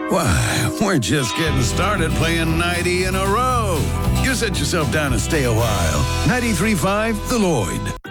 Why, we're just getting started playing 90 in a row. You set yourself down and stay a while. 93.5 The Lloyd.